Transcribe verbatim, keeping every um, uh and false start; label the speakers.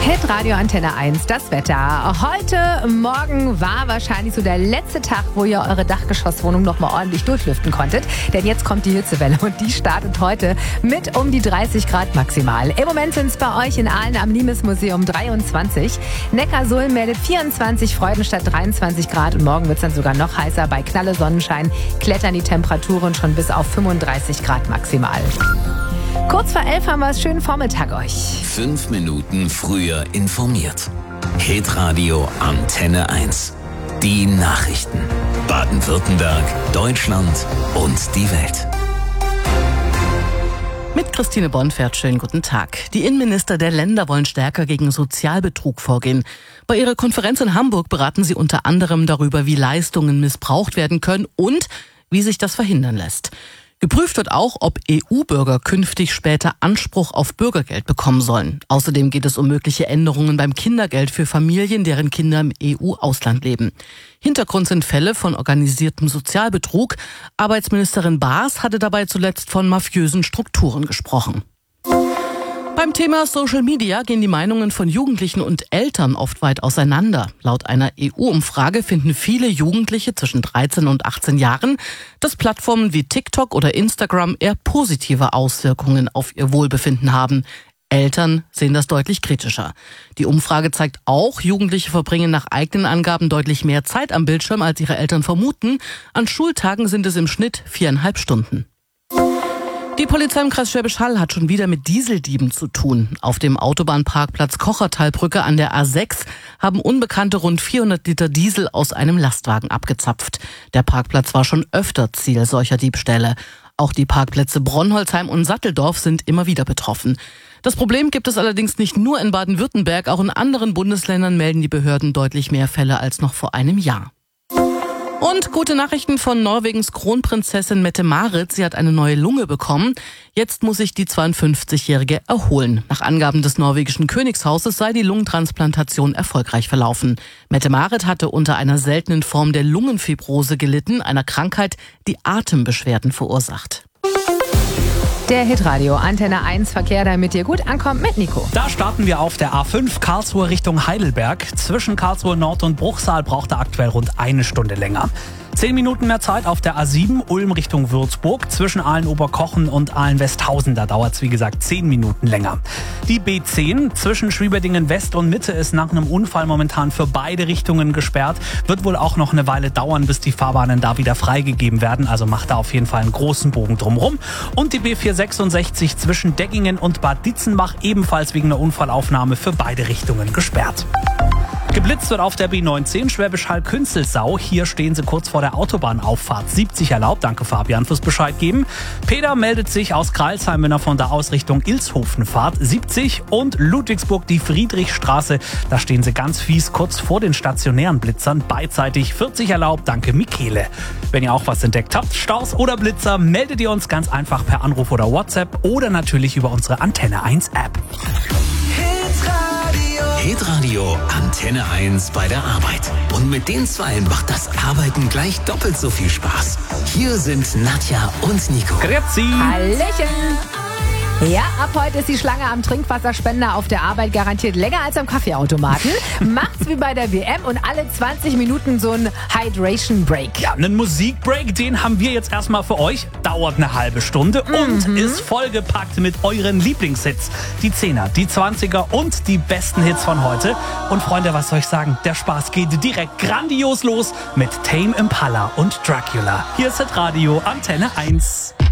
Speaker 1: Hitradio Antenne eins, das Wetter. Heute Morgen war wahrscheinlich so der letzte Tag, wo ihr eure Dachgeschosswohnung noch mal ordentlich durchlüften konntet. Denn jetzt kommt die Hitzewelle und die startet heute mit um die dreißig Grad maximal. Im Moment sind es bei euch in Aalen am Limes-Museum dreiundzwanzig. Neckarsulm meldet vierundzwanzig, Freudenstadt dreiundzwanzig Grad und morgen wird es dann sogar noch heißer. Bei Knalle Sonnenschein klettern die Temperaturen schon bis auf fünfunddreißig Grad maximal. Kurz vor elf haben wir es. Schönen Vormittag euch.
Speaker 2: Fünf Minuten früher informiert. Hitradio Antenne eins. Die Nachrichten. Baden-Württemberg, Deutschland und die Welt.
Speaker 3: Mit Christine Bonfert, schönen guten Tag. Die Innenminister der Länder wollen stärker gegen Sozialbetrug vorgehen. Bei ihrer Konferenz in Hamburg beraten sie unter anderem darüber, wie Leistungen missbraucht werden können und wie sich das verhindern lässt. Geprüft wird auch, ob E U-Bürger künftig später Anspruch auf Bürgergeld bekommen sollen. Außerdem geht es um mögliche Änderungen beim Kindergeld für Familien, deren Kinder im E U-Ausland leben. Hintergrund sind Fälle von organisiertem Sozialbetrug. Arbeitsministerin Baas hatte dabei zuletzt von mafiösen Strukturen gesprochen. Beim Thema Social Media gehen die Meinungen von Jugendlichen und Eltern oft weit auseinander. Laut einer E U-Umfrage finden viele Jugendliche zwischen dreizehn und achtzehn Jahren, dass Plattformen wie TikTok oder Instagram eher positive Auswirkungen auf ihr Wohlbefinden haben. Eltern sehen das deutlich kritischer. Die Umfrage zeigt auch, Jugendliche verbringen nach eigenen Angaben deutlich mehr Zeit am Bildschirm, als ihre Eltern vermuten. An Schultagen sind es im Schnitt viereinhalb Stunden. Die Polizei im Kreis Schwäbisch Hall hat schon wieder mit Dieseldieben zu tun. Auf dem Autobahnparkplatz Kochertalbrücke an der A sechs haben Unbekannte rund vierhundert Liter Diesel aus einem Lastwagen abgezapft. Der Parkplatz war schon öfter Ziel solcher Diebstähle. Auch die Parkplätze Bronnholzheim und Satteldorf sind immer wieder betroffen. Das Problem gibt es allerdings nicht nur in Baden-Württemberg, auch in anderen Bundesländern melden die Behörden deutlich mehr Fälle als noch vor einem Jahr. Und gute Nachrichten von Norwegens Kronprinzessin Mette-Marit. Sie hat eine neue Lunge bekommen. Jetzt muss sich die zweiundfünfzigjährige erholen. Nach Angaben des norwegischen Königshauses sei die Lungentransplantation erfolgreich verlaufen. Mette-Marit hatte unter einer seltenen Form der Lungenfibrose gelitten, einer Krankheit, die Atembeschwerden verursacht.
Speaker 1: Der Hitradio Antenne eins Verkehr, damit ihr gut ankommt mit Nico.
Speaker 4: Da starten wir auf der A fünf Karlsruhe Richtung Heidelberg. Zwischen Karlsruhe Nord und Bruchsal braucht er aktuell rund eine Stunde länger. Zehn Minuten mehr Zeit auf der A sieben Ulm Richtung Würzburg. Zwischen Aalen-Oberkochen und Aalen-Westhausen, da dauert es wie gesagt zehn Minuten länger. Die B zehn zwischen Schwieberdingen West und Mitte ist nach einem Unfall momentan für beide Richtungen gesperrt. Wird wohl auch noch eine Weile dauern, bis die Fahrbahnen da wieder freigegeben werden. Also macht da auf jeden Fall einen großen Bogen drumherum. Und die B vierhundertsechsundsechzig zwischen Deggingen und Bad Ditzenbach ebenfalls wegen einer Unfallaufnahme für beide Richtungen gesperrt. Geblitzt wird auf der B neunzehn Schwäbisch Hall-Künzelsau. Hier stehen sie kurz vor der Autobahnauffahrt. siebzig erlaubt. Danke Fabian fürs Bescheid geben. Peter meldet sich aus Kreilsheim, wenn er von da aus Richtung Ilshofen fahrt. siebzig und Ludwigsburg die Friedrichstraße. Da stehen sie ganz fies kurz vor den stationären Blitzern. Beidseitig vierzig erlaubt. Danke Michele. Wenn ihr auch was entdeckt habt, Staus oder Blitzer, meldet ihr uns ganz einfach per Anruf oder WhatsApp oder natürlich über unsere Antenne eins App.
Speaker 2: Hitradio Antenne eins bei der Arbeit. Und mit den Zweien macht das Arbeiten gleich doppelt so viel Spaß. Hier sind Nadja und Nico.
Speaker 4: Grüezi.
Speaker 1: Hallöchen. Ja, ab heute ist die Schlange am Trinkwasserspender auf der Arbeit garantiert länger als am Kaffeeautomaten. Macht's wie bei der W M und alle zwanzig Minuten so ein Hydration Break.
Speaker 4: Ja, einen Musikbreak, den haben wir jetzt erstmal für euch. Dauert eine halbe Stunde und mhm. ist vollgepackt mit euren Lieblingshits. Die Zehner, die Zwanziger und die besten Hits von heute. Und Freunde, was soll ich sagen? Der Spaß geht direkt grandios los mit Tame Impala und Dracula. Hier ist Hitradio Antenne eins.